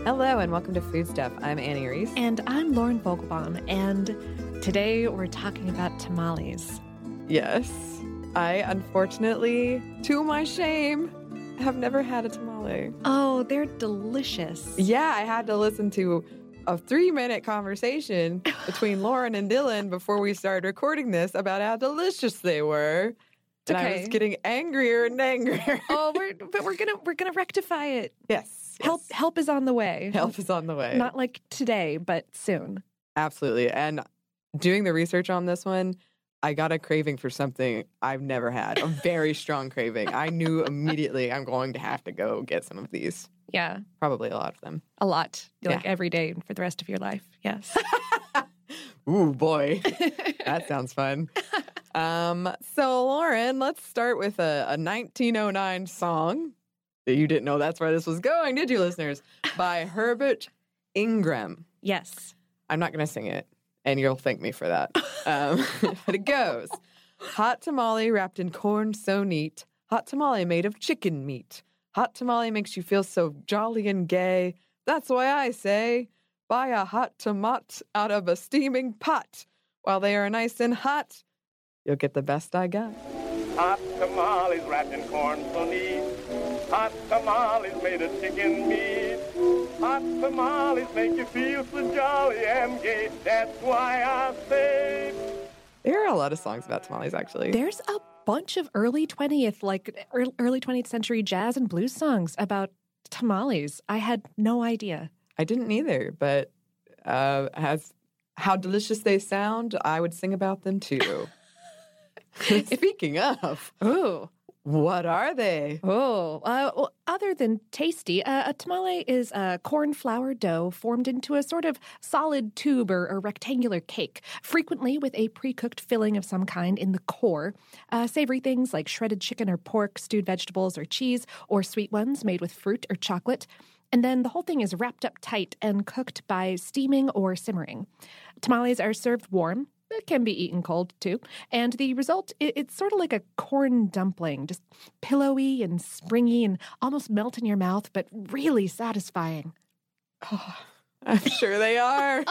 Hello and welcome to Food Stuff. I'm Annie Reese. And I'm Lauren Vogelbaum, and today we're talking about tamales. Yes, I unfortunately, to my shame, have never had a tamale. Oh, they're delicious. Yeah, I had to listen to a 3-minute conversation between Lauren and Dylan before we started recording this about how delicious they were. And I was getting angrier and angrier. Oh, we're gonna rectify it. Yes. Help is on the way. Help is on the way. Not like today, but soon. Absolutely. And doing the research on this one, I got a craving for something I've never had. A very strong craving. I knew immediately I'm going to have to go get some of these. Yeah. Probably a lot of them. A lot. Like every day for the rest of your life. Yes. Ooh, boy. That sounds fun. So, Lauren, let's start with a 1909 song. You didn't know that's where this was going, did you, listeners? By Herbert Ingram. Yes. I'm not going to sing it, and you'll thank me for that. But it goes. Hot tamale wrapped in corn so neat. Hot tamale made of chicken meat. Hot tamale makes you feel so jolly and gay. That's why I say, buy a hot tomat out of a steaming pot. While they are nice and hot, you'll get the best I got. Hot tamales wrapped in corn so neat. Hot tamales made of chicken meat. Hot tamales make you feel so jolly and gay. That's why I say. There are a lot of songs about tamales, actually. There's a bunch of early 20th century jazz and blues songs about tamales. I had no idea. I didn't either, but how delicious they sound, I would sing about them too. Speaking of, what are they? Well, other than tasty, a tamale is a corn flour dough formed into a sort of solid tube or rectangular cake, frequently with a pre-cooked filling of some kind in the core. Savory things like shredded chicken or pork, stewed vegetables or cheese, or sweet ones made with fruit or chocolate. And then the whole thing is wrapped up tight and cooked by steaming or simmering. Tamales are served warm. It can be eaten cold, too. And the result, it's sort of like a corn dumpling, just pillowy and springy and almost melt in your mouth, but really satisfying. Oh, I'm sure they are.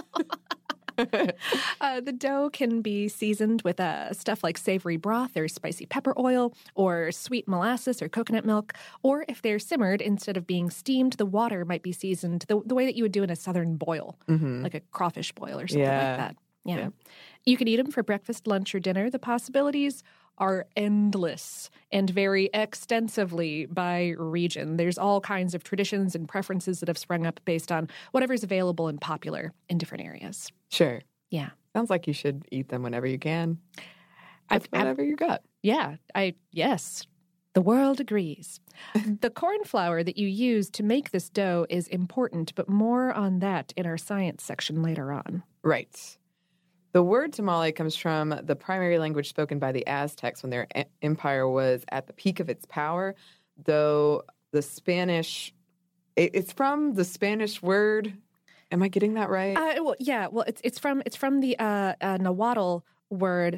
The dough can be seasoned with stuff like savory broth or spicy pepper oil or sweet molasses or coconut milk. Or if they're simmered, instead of being steamed, the water might be seasoned the way that you would do in a southern boil, like a crawfish boil or something like that. Yeah. You can eat them for breakfast, lunch, or dinner. The possibilities are endless and vary extensively by region. There's all kinds of traditions and preferences that have sprung up based on whatever's available and popular in different areas. Sure. Yeah. Sounds like you should eat them whenever you can. Whatever you got. Yeah. Yes. The world agrees. The corn flour that you use to make this dough is important, but more on that in our science section later on. Right. The word tamale comes from the primary language spoken by the Aztecs when their empire was at the peak of its power, though the Spanish, it's from the Spanish word. Am I getting that right? It's from the Nahuatl word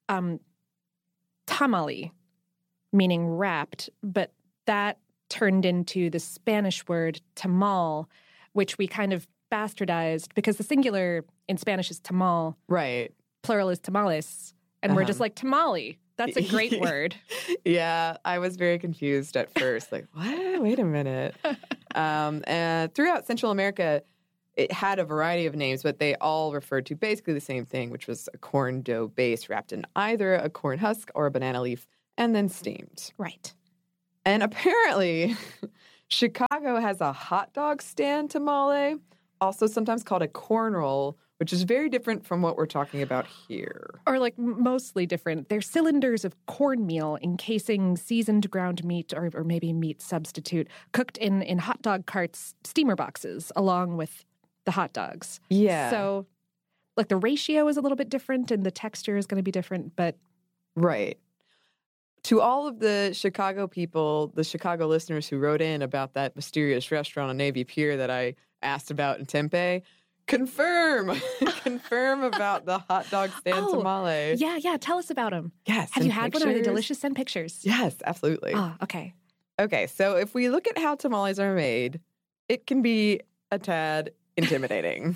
tamale, meaning wrapped, but that turned into the Spanish word tamal, which we kind of bastardized because the singular in Spanish is tamal. Right. Plural is tamales. And we're just like, tamale. That's a great word. Yeah, I was very confused at first. Like, what? Wait a minute. And throughout Central America, it had a variety of names, but they all referred to basically the same thing, which was a corn dough base wrapped in either a corn husk or a banana leaf and then steamed. Right. And apparently, Chicago has a hot dog stand tamale, also sometimes called a corn roll, which is very different from what we're talking about here. Or like mostly different. They're cylinders of cornmeal encasing seasoned ground meat or maybe meat substitute, cooked in hot dog carts, steamer boxes, along with the hot dogs. Yeah. So like the ratio is a little bit different and the texture is going to be different, but... Right. To all of the Chicago people, the Chicago listeners who wrote in about that mysterious restaurant on Navy Pier that I asked about in Tempe, confirm about the hot dog stand tamale. Yeah. Tell us about them. Yes. Have you had one? Are they delicious? Send pictures. Yes, absolutely. Oh, okay. Okay, so if we look at how tamales are made, it can be a tad intimidating.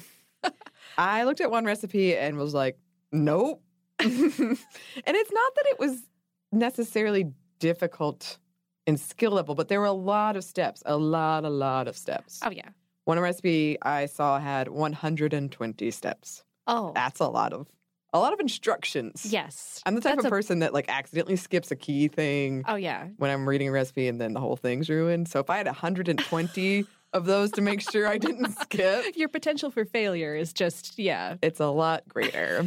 I looked at one recipe and was like, nope. And it's not that it was necessarily difficult in skill level, but there were a lot of steps, a lot of steps. Oh, yeah. One recipe I saw had 120 steps. Oh. That's a lot of instructions. Yes. I'm the type of person that like accidentally skips a key thing Oh, yeah. when I'm reading a recipe and then the whole thing's ruined. So if I had 120 of those to make sure I didn't skip, Your potential for failure is just, yeah. it's a lot greater.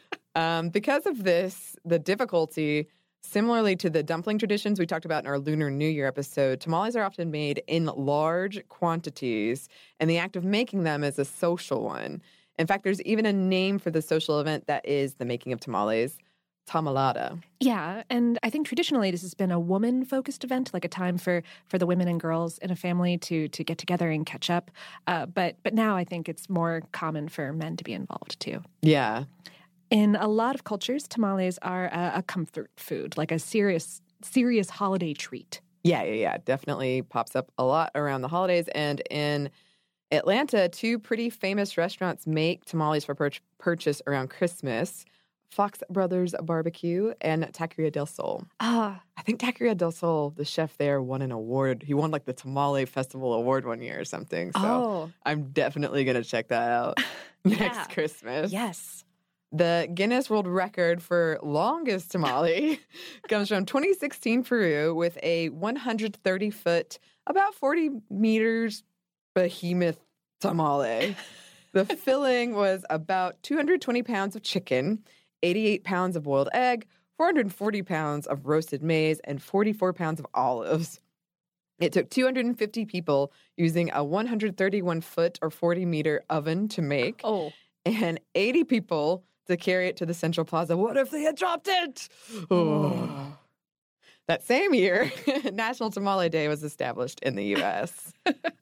Because of this, the difficulty, similarly to the dumpling traditions we talked about in our Lunar New Year episode, tamales are often made in large quantities, and the act of making them is a social one. In fact, there's even a name for the social event that is the making of tamales, tamalada. Yeah, and I think traditionally this has been a woman-focused event, like a time for the women and girls in a family to get together and catch up. But now I think it's more common for men to be involved too. Yeah. In a lot of cultures, tamales are a comfort food, like a serious holiday treat. Yeah. Definitely pops up a lot around the holidays. And in Atlanta, two pretty famous restaurants make tamales for purchase around Christmas. Fox Brothers Barbecue and Taqueria del Sol. Ah, I think Taqueria del Sol, the chef there, won an award. He won like the Tamale Festival Award one year or something. So I'm definitely going to check that out next Christmas. Yes. The Guinness World Record for longest tamale comes from 2016 Peru with a 130-foot, about 40 meters behemoth tamale. The filling was about 220 pounds of chicken, 88 pounds of boiled egg, 440 pounds of roasted maize, and 44 pounds of olives. It took 250 people using a 131-foot or 40-meter oven to make, and 80 people to carry it to the Central Plaza. What if they had dropped it? Oh. That same year, National Tamale Day was established in the U.S.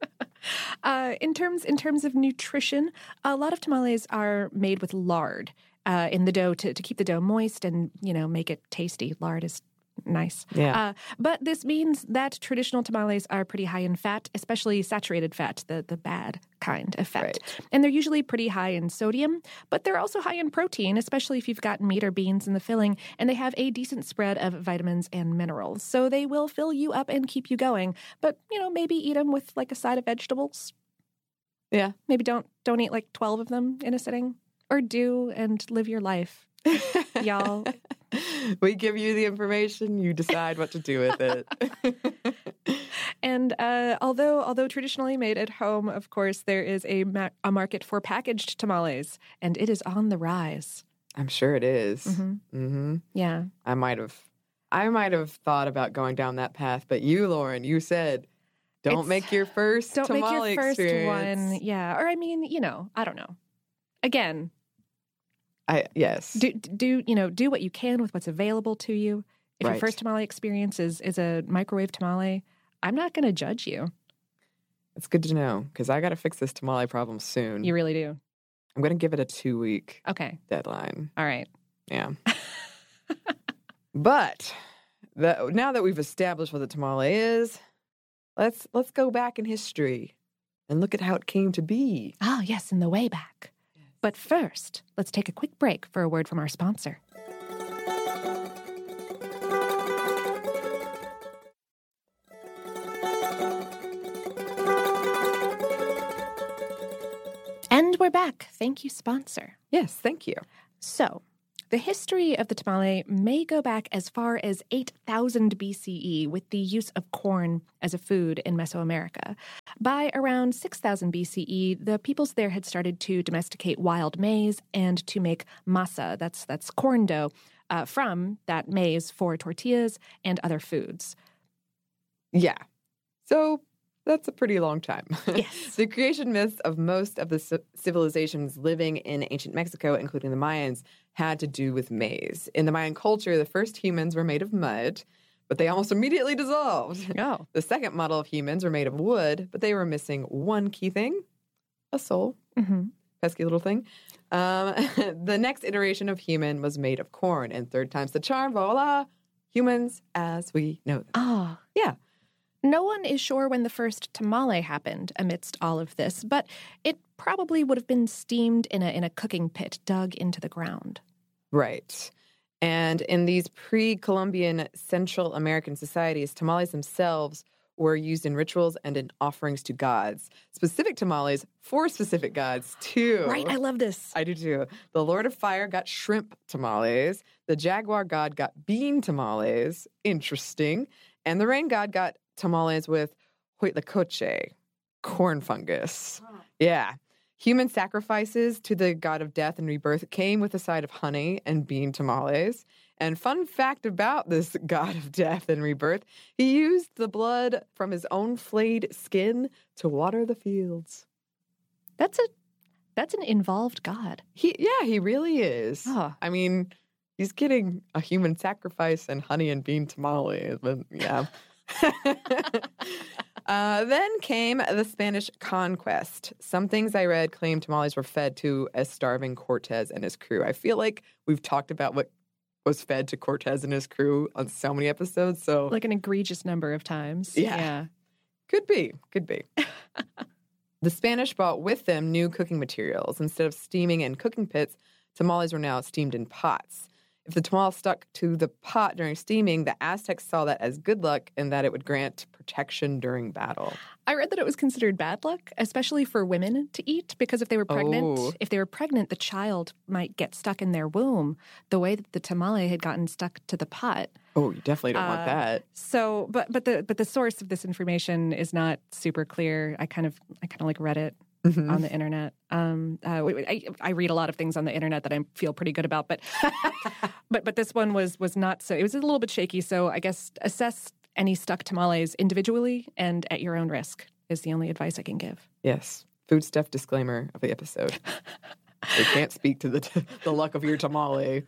In terms of nutrition, a lot of tamales are made with lard in the dough to keep the dough moist and, make it tasty. Lard is nice. Yeah. But this means that traditional tamales are pretty high in fat, especially saturated fat, the bad kind of fat. Right. And they're usually pretty high in sodium, but they're also high in protein, especially if you've got meat or beans in the filling, and they have a decent spread of vitamins and minerals. So they will fill you up and keep you going. But, maybe eat them with like a side of vegetables. Yeah. Maybe don't eat like 12 of them in a sitting. Or do and live your life, y'all. We give you the information, you decide what to do with it. And although traditionally made at home, of course, there is a market for packaged tamales, and it is on the rise. I'm sure it is. Mm-hmm. Mm-hmm. Yeah. I might have thought about going down that path, but you, Lauren, you said don't make your first tamale experience. One. Yeah. Or I mean, I don't know. Again, yes. Do what you can with what's available to you. If your first tamale experience is a microwave tamale, I'm not going to judge you. It's good to know because I got to fix this tamale problem soon. You really do. I'm going to give it a 2-week deadline. All right. Yeah. But now that we've established what the tamale is, let's go back in history and look at how it came to be. Oh, yes, in the way back. But first, let's take a quick break for a word from our sponsor. And we're back. Thank you, sponsor. Yes, thank you. So, the history of the tamale may go back as far as 8,000 BCE with the use of corn as a food in Mesoamerica. By around 6,000 BCE, the peoples there had started to domesticate wild maize and to make masa, that's corn dough, from that maize for tortillas and other foods. Yeah. So that's a pretty long time. Yes. The creation myths of most of the civilizations living in ancient Mexico, including the Mayans, had to do with maize. In the Mayan culture, the first humans were made of mud, but they almost immediately dissolved. Oh. The second model of humans were made of wood, but they were missing one key thing, a soul. Mm-hmm. Pesky little thing. The next iteration of human was made of corn, and third time's the charm, voila, humans as we know them. Oh. Yeah. No one is sure when the first tamale happened amidst all of this, but it probably would have been steamed in a cooking pit dug into the ground. Right. And in these pre-Columbian Central American societies, tamales themselves were used in rituals and in offerings to gods. Specific tamales for specific gods, too. Right, I love this. I do, too. The Lord of Fire got shrimp tamales. The Jaguar god got bean tamales. Interesting. And the rain god got tamales with huitlacoche, corn fungus. Wow. Yeah. Human sacrifices to the god of death and rebirth came with a side of honey and bean tamales. And fun fact about this god of death and rebirth, he used the blood from his own flayed skin to water the fields. That's an involved god. He really is. Oh. I mean, he's getting a human sacrifice and honey and bean tamales, but yeah. Then came the Spanish conquest. Some things I read claim tamales were fed to a starving Cortez and his crew. I feel like we've talked about what was fed to Cortez and his crew on so many episodes. So, like an egregious number of times. Yeah. Could be. The Spanish brought with them new cooking materials. Instead of steaming in cooking pits, tamales were now steamed in pots. If the tamal stuck to the pot during steaming, the Aztecs saw that as good luck and that it would grant protection during battle. I read that it was considered bad luck, especially for women to eat, because if they were pregnant, the child might get stuck in their womb the way that the tamale had gotten stuck to the pot. Oh, you definitely don't want that. So, but the source of this information is not super clear. I kind of like read it. Mm-hmm. On the internet. I read a lot of things on the internet that I feel pretty good about, but but this one was not so. It was a little bit shaky, so I guess assess any stuck tamales individually and at your own risk is the only advice I can give. Yes. Food stuff disclaimer of the episode. They can't speak to the luck of your tamale.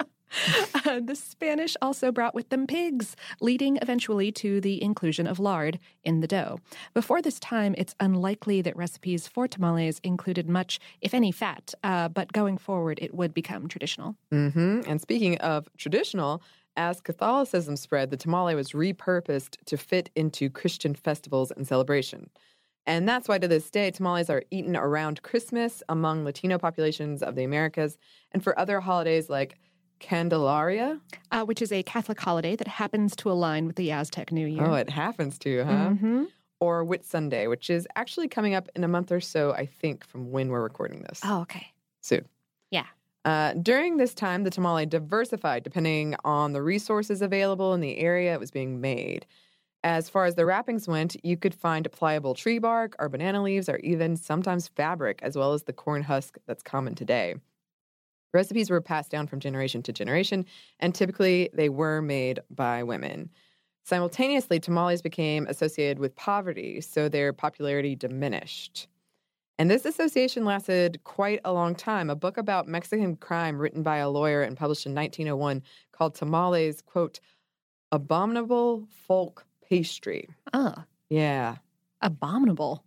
The Spanish also brought with them pigs, leading eventually to the inclusion of lard in the dough. Before this time, it's unlikely that recipes for tamales included much, if any, fat, but going forward, it would become traditional. Mm-hmm. And speaking of traditional, as Catholicism spread, the tamale was repurposed to fit into Christian festivals and celebration. And that's why to this day, tamales are eaten around Christmas among Latino populations of the Americas and for other holidays like Candelaria? Which is a Catholic holiday that happens to align with the Aztec New Year. Oh, it happens to, huh? Mm-hmm. Or Whit Sunday, which is actually coming up in a month or so, I think, from when we're recording this. Oh, okay. Soon. Yeah. During this time, the tamale diversified depending on the resources available in the area it was being made. As far as the wrappings went, you could find pliable tree bark or banana leaves or even sometimes fabric, as well as the corn husk that's common today. Recipes were passed down from generation to generation, and typically they were made by women. Simultaneously, tamales became associated with poverty, so their popularity diminished. And this association lasted quite a long time. A book about Mexican crime written by a lawyer and published in 1901 called Tamales, quote, abominable folk pastry. Yeah. Abominable.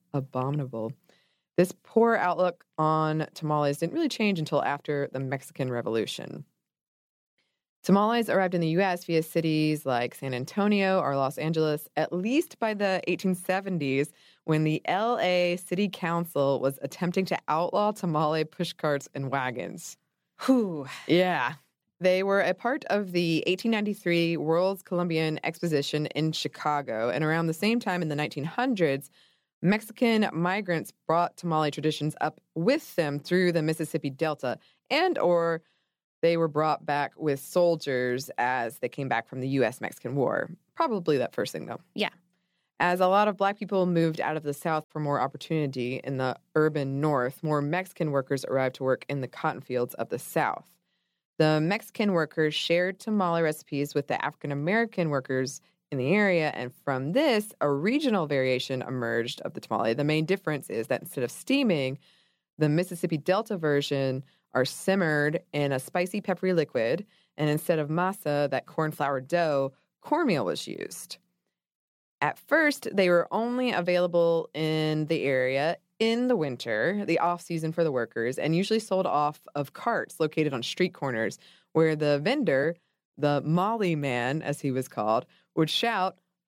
This poor outlook on tamales didn't really change until after the Mexican Revolution. Tamales arrived in the U.S. via cities like San Antonio or Los Angeles, at least by the 1870s, when the L.A. City Council was attempting to outlaw tamale pushcarts and wagons. Whew. Yeah. They were a part of the 1893 World's Columbian Exposition in Chicago, and around the same time in the 1900s, Mexican migrants brought tamale traditions up with them through the Mississippi Delta, and or they were brought back with soldiers as they came back from the U.S.-Mexican War. Probably that first thing, though. Yeah. As a lot of Black people moved out of the South for more opportunity in the urban North, more Mexican workers arrived to work in the cotton fields of the South. The Mexican workers shared tamale recipes with the African-American workers in the area, and from this, a regional variation emerged of the tamale. The main difference is that instead of steaming, the Mississippi Delta version are simmered in a spicy, peppery liquid, and instead of masa, that corn flour dough, cornmeal was used. At first, they were only available in the area in the winter, the off-season for the workers, and usually sold off of carts located on street corners, where the vendor, the Molly man, as he was called, would shout,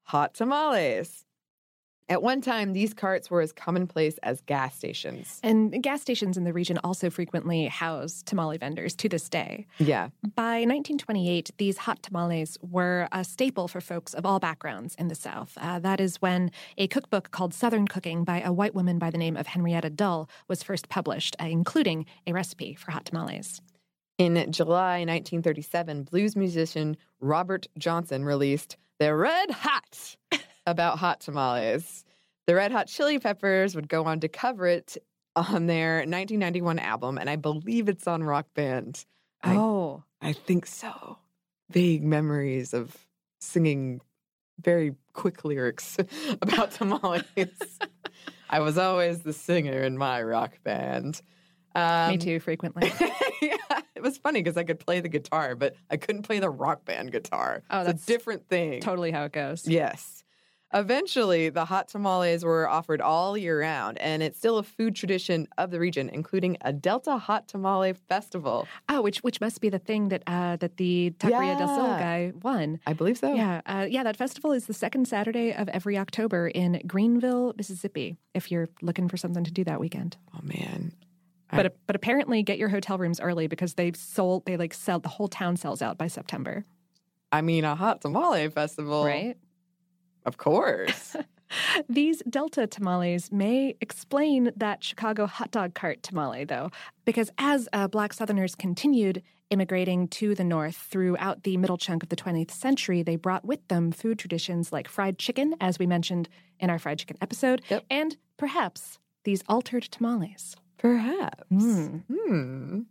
hot tamales. At one time, these carts were as commonplace as gas stations. And gas stations in the region also frequently house tamale vendors to this day. Yeah. By 1928, these hot tamales were a staple for folks of all backgrounds in the South. That is when a cookbook called Southern Cooking by a white woman by the name of Henrietta Dull was first published, including a recipe for hot tamales. In July 1937, blues musician Robert Johnson released The Red Hot about hot tamales. The Red Hot Chili Peppers would go on to cover it on their 1991 album, and I believe it's on Rock Band. I think so. Vague memories of singing very quick lyrics about tamales. I was always the singer in my rock band. Me too, frequently. Yeah, it was funny because I could play the guitar, but I couldn't play the rock band guitar. Oh, it's a different thing. Totally how it goes. Yes. Eventually, the hot tamales were offered all year round, and it's still a food tradition of the region, including a Delta Hot Tamale Festival. Oh, which must be the thing that the Taqueria del Sol guy won. I believe so. Yeah, that festival is the second Saturday of every October in Greenville, Mississippi, if you're looking for something to do that weekend. Oh, man. But apparently get your hotel rooms early because the whole town sells out by September. I mean, a hot tamale festival. Right? Of course. These Delta tamales may explain that Chicago hot dog cart tamale, though, because as Black Southerners continued immigrating to the North throughout the middle chunk of the 20th century, they brought with them food traditions like fried chicken, as we mentioned in our fried chicken episode, and perhaps these altered tamales. Perhaps. In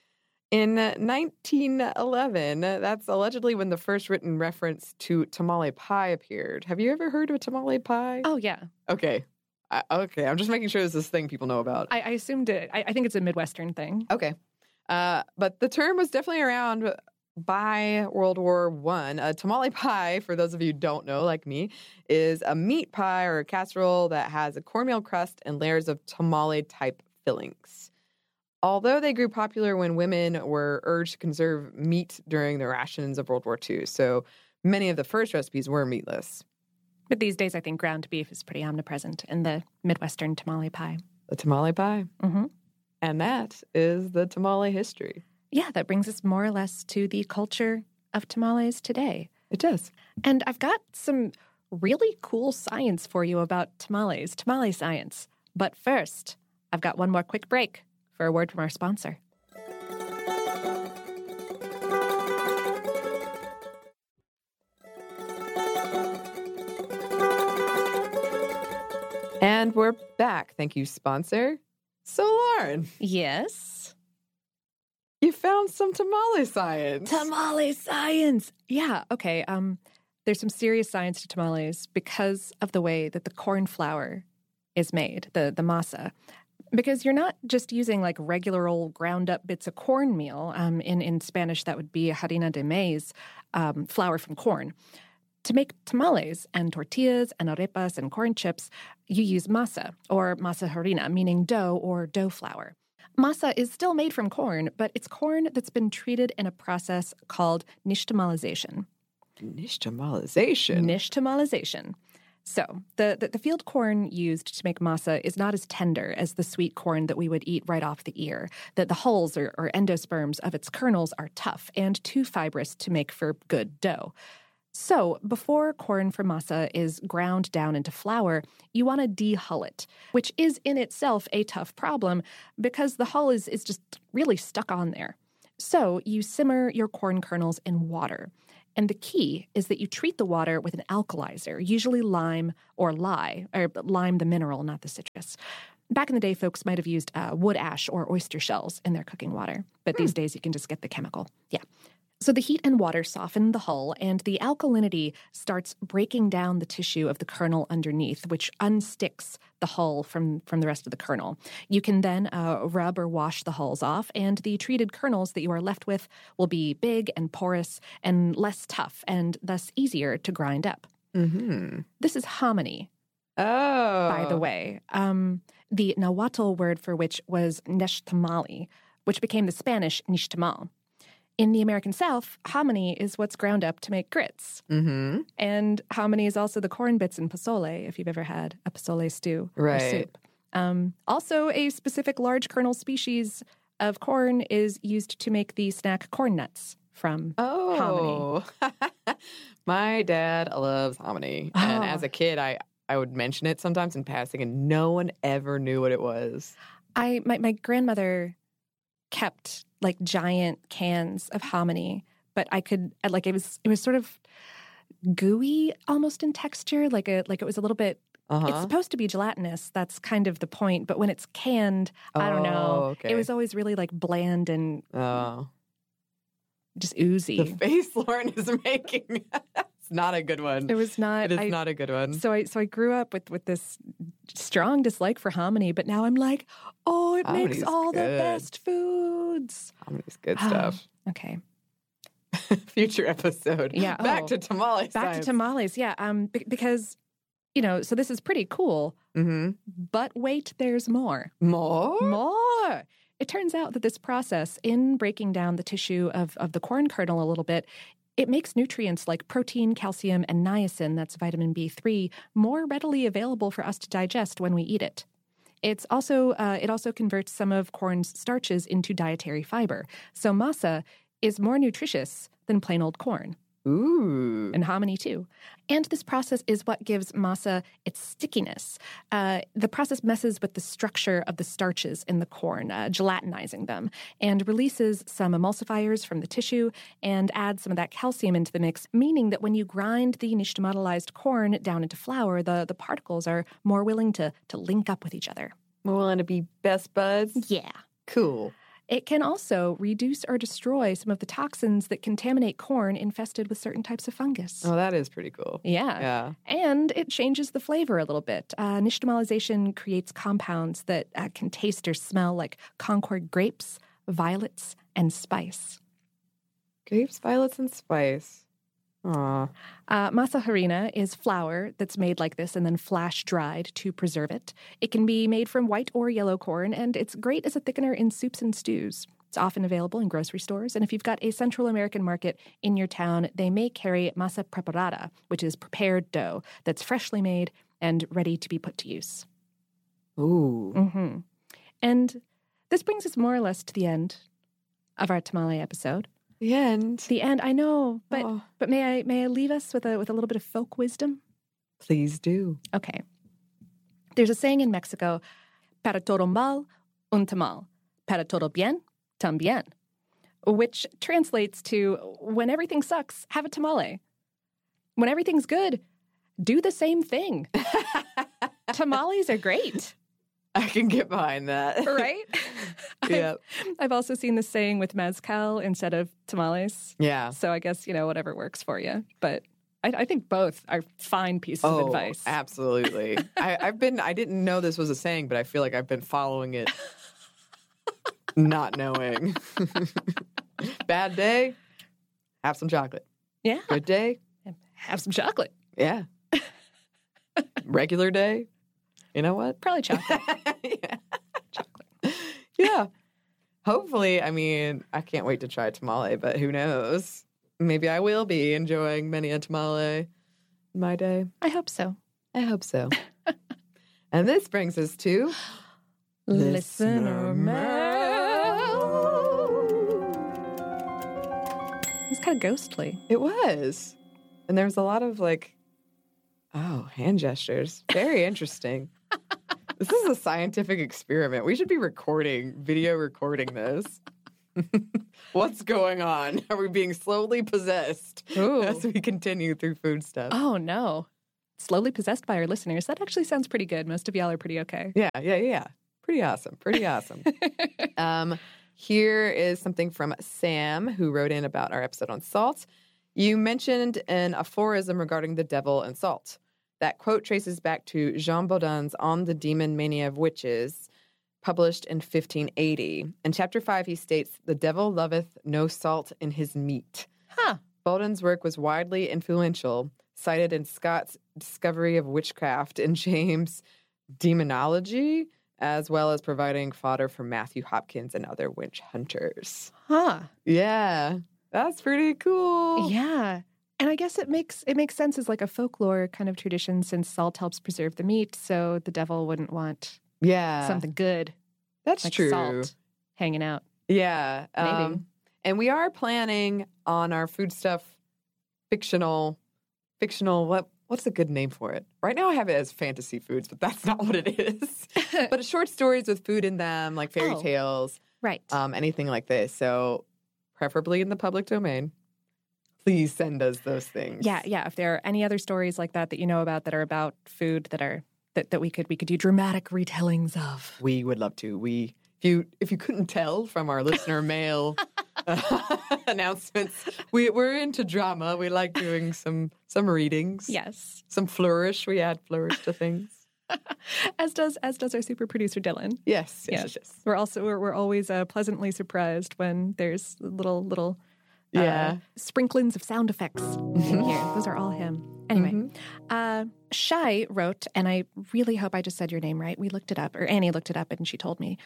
1911, that's allegedly when the first written reference to tamale pie appeared. Have you ever heard of a tamale pie? Oh, yeah. Okay. I'm just making sure this is this thing people know about. I assumed it. I think it's a Midwestern thing. Okay. But the term was definitely around by World War I. A tamale pie, for those of you who don't know, like me, is a meat pie or a casserole that has a cornmeal crust and layers of tamale-type fillings. Although they grew popular when women were urged to conserve meat during the rations of World War II, so many of the first recipes were meatless. But these days, I think ground beef is pretty omnipresent in the Midwestern tamale pie. The tamale pie. Mm-hmm. And that is the tamale history. Yeah, that brings us more or less to the culture of tamales today. It does. And I've got some really cool science for you about tamales, tamale science. But first, I've got one more quick break for a word from our sponsor. And we're back. Thank you, sponsor. So, Lauren. Yes? You found some tamale science. Tamale science! Yeah, okay. There's some serious science to tamales because of the way that the corn flour is made, the masa. Because you're not just using like regular old ground up bits of cornmeal. In Spanish, that would be harina de maíz, flour from corn. To make tamales and tortillas and arepas and corn chips, you use masa, or masa harina, meaning dough or dough flour. Masa is still made from corn, but it's corn that's been treated in a process called nixtamalization. Nixtamalization? Nixtamalization. So, the field corn used to make masa is not as tender as the sweet corn that we would eat right off the ear. The hulls or endosperms of its kernels are tough and too fibrous to make for good dough. So, before corn for masa is ground down into flour, you want to de-hull it, which is in itself a tough problem because the hull is just really stuck on there. So, you simmer your corn kernels in water. And the key is that you treat the water with an alkalizer, usually lime or lye, or lime the mineral, not the citrus. Back in the day, folks might have used wood ash or oyster shells in their cooking water. But these days, you can just get the chemical. Yeah. So the heat and water soften the hull, and the alkalinity starts breaking down the tissue of the kernel underneath, which unsticks the hull from the rest of the kernel. You can then rub or wash the hulls off, and the treated kernels that you are left with will be big and porous and less tough, and thus easier to grind up. Mm-hmm. This is hominy. Oh. By the way. The Nahuatl word for which was nextamal, which became the Spanish nixtamal. In the American South, hominy is what's ground up to make grits. Mm-hmm. And hominy is also the corn bits in pozole, if you've ever had a pozole stew or soup. Also, a specific large kernel species of corn is used to make the snack corn nuts from hominy. My dad loves hominy. And as a kid, I would mention it sometimes in passing, and no one ever knew what it was. My grandmother kept like giant cans of hominy, but it was sort of gooey almost in texture, like it was a little bit. It's supposed to be gelatinous. That's kind of the point. But when it's canned, I don't know. Okay. It was always really like bland and just oozy. The face Lauren is making. It's not a good one. It was not. It is not a good one. So I grew up with this strong dislike for hominy, but now I'm like, oh, it Hominy's makes all good. the best foods. Hominy's good stuff. Okay. Future episode. Yeah. Back to tamales. Back to tamales. Yeah. Because, so this is pretty cool. Mm-hmm. But wait, there's more. More? It turns out that this process in breaking down the tissue of the corn kernel a little bit, it makes nutrients like protein, calcium, and niacin, that's vitamin B3, more readily available for us to digest when we eat it. It also converts some of corn's starches into dietary fiber. So masa is more nutritious than plain old corn. Ooh. And hominy, too. And this process is what gives masa its stickiness. The process messes with the structure of the starches in the corn, gelatinizing them, and releases some emulsifiers from the tissue and adds some of that calcium into the mix, meaning that when you grind the nixtamalized corn down into flour, the particles are more willing to link up with each other. More willing to be best buds? Yeah. Cool. It can also reduce or destroy some of the toxins that contaminate corn infested with certain types of fungus. Oh, that is pretty cool. Yeah. And it changes the flavor a little bit. Nixtamalization creates compounds that can taste or smell like Concord grapes, violets, and spice. Grapes, violets, and spice. Aw. Masa harina is flour that's made like this and then flash dried to preserve it. It can be made from white or yellow corn, and it's great as a thickener in soups and stews. It's often available in grocery stores, and if you've got a Central American market in your town, they may carry masa preparada, which is prepared dough that's freshly made and ready to be put to use. Ooh. Mm-hmm. And this brings us more or less to the end of our tamale episode. The end. The end, I know, but may I leave us with a little bit of folk wisdom? Please do. Okay. There's a saying in Mexico, para todo mal, un tamal. Para todo bien, también. Which translates to, when everything sucks, have a tamale. When everything's good, do the same thing. Tamales are great. I can get behind that. Right? Yeah. I've also seen this saying with mezcal instead of tamales. Yeah. So I guess, whatever works for you. But I think both are fine pieces of advice. Absolutely. I didn't know this was a saying, but I feel like I've been following it not knowing. Bad day, have some chocolate. Yeah. Good day, Have some chocolate. yeah. Regular day, you know what? Probably chocolate. Yeah. Chocolate. Yeah. Hopefully, I can't wait to try tamale, but who knows? Maybe I will be enjoying many a tamale in my day. I hope so. I hope so. And this brings us to Listener Mail. It's kind of ghostly. It was. And there was a lot of hand gestures. Very interesting. This is a scientific experiment. We should be video recording this. What's going on? Are we being slowly possessed as we continue through food stuff? Oh, no. Slowly possessed by our listeners. That actually sounds pretty good. Most of y'all are pretty okay. Yeah. Pretty awesome. Here is something from Sam, who wrote in about our episode on salt. You mentioned an aphorism regarding the devil and salt. That quote traces back to Jean Baudin's On the Demon Mania of Witches, published in 1580. In Chapter 5, he states, "The devil loveth no salt in his meat." Huh. Baudin's work was widely influential, cited in Scott's Discovery of Witchcraft and James' Demonology, as well as providing fodder for Matthew Hopkins and other witch hunters. Huh. Yeah, that's pretty cool. Yeah. And I guess it makes sense as like a folklore kind of tradition since salt helps preserve the meat, so the devil wouldn't want something good. That's like true. Salt hanging out. Yeah. Maybe. And we are planning on our food stuff fictional, what's a good name for it? Right now I have it as fantasy foods, but that's not what it is. But short stories with food in them, like fairy tales. Right. Anything like this. So preferably in the public domain. Please send us those things. Yeah. If there are any other stories like that you know about that are about food that we could do dramatic retellings of. We would love to. If you couldn't tell from our listener mail announcements, we're into drama. We like doing some readings. Yes. Some flourish. We add flourish to things. As does our super producer Dylan. Yes. We're always pleasantly surprised when there's little sprinklings of sound effects in here. Those are all him. Anyway, Shai wrote, and I really hope I just said your name right. We looked it up, or Annie looked it up, and she told me.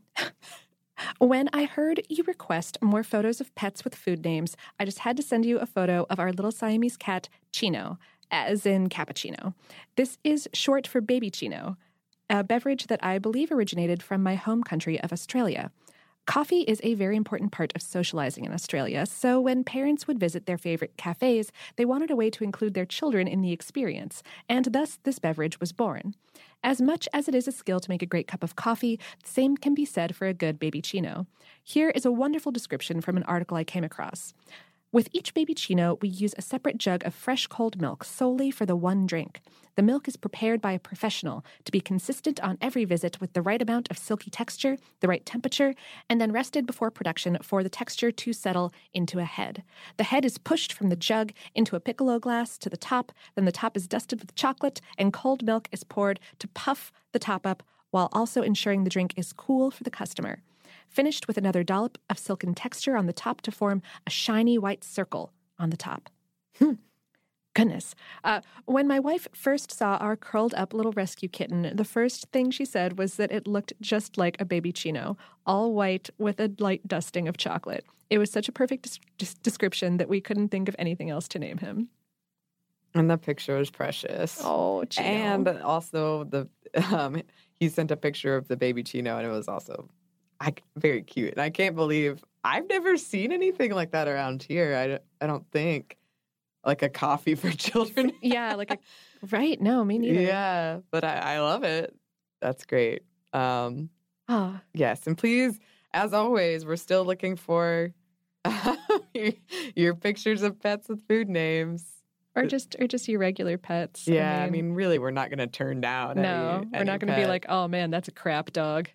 When I heard you request more photos of pets with food names, I just had to send you a photo of our little Siamese cat, Chino, as in cappuccino. This is short for baby Chino, a beverage that I believe originated from my home country of Australia. Coffee is a very important part of socializing in Australia, so when parents would visit their favorite cafes, they wanted a way to include their children in the experience, and thus this beverage was born. As much as it is a skill to make a great cup of coffee, the same can be said for a good baby Chino. Here is a wonderful description from an article I came across. With each baby Chino, we use a separate jug of fresh cold milk solely for the one drink. The milk is prepared by a professional to be consistent on every visit with the right amount of silky texture, the right temperature, and then rested before production for the texture to settle into a head. The head is pushed from the jug into a piccolo glass to the top, then the top is dusted with chocolate, and cold milk is poured to puff the top up while also ensuring the drink is cool for the customer. Finished with another dollop of silken texture on the top to form a shiny white circle on the top. Goodness. When my wife first saw our curled up little rescue kitten, the first thing she said was that it looked just like a baby Chino, all white with a light dusting of chocolate. It was such a perfect description that we couldn't think of anything else to name him. And the picture is precious. Oh, Chino. And also he sent a picture of the baby Chino, and it was also very cute. And I can't believe I've never seen anything like that around here. I don't think. Like a coffee for children. Yeah, right? No, me neither. Yeah, but I love it. That's great. Yes, and please, as always, we're still looking for your pictures of pets with food names. Or just your regular pets. Yeah, I mean really, we're not going to turn down we're not going to be like, oh man, that's a crap dog.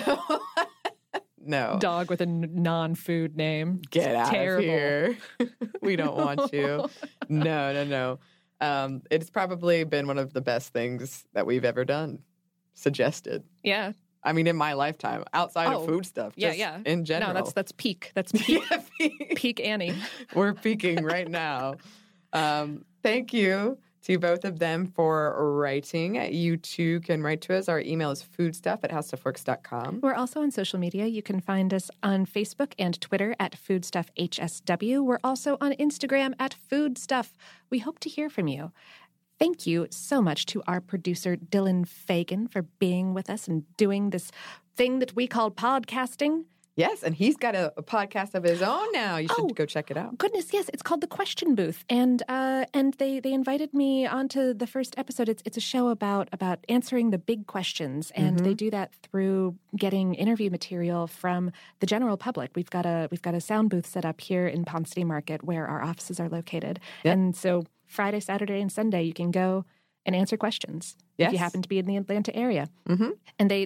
No. Dog with a non-food name. Get out terrible. of here. We don't want you. No. It's probably been one of the best things that we've ever done. Suggested. Yeah. I mean, in my lifetime, outside of food stuff. Just in general. No, that's peak. That's peak. Peak Annie. We're peaking right now. Thank you to both of them for writing. You too can write to us. Our email is foodstuff@howstuffworks.com. We're also on social media. You can find us on Facebook and Twitter at foodstuffhsw. We're also on Instagram at foodstuff. We hope to hear from you. Thank you so much to our producer, Dylan Fagan, for being with us and doing this thing that we call podcasting. Yes, and he's got a podcast of his own now. You should go check it out. Goodness, yes. It's called The Question Booth. And they invited me onto the first episode. It's a show about answering the big questions. And they do that through getting interview material from the general public. We've got a sound booth set up here in Ponce City Market where our offices are located. Yep. And so Friday, Saturday, and Sunday, you can go and answer questions if you happen to be in the Atlanta area. And they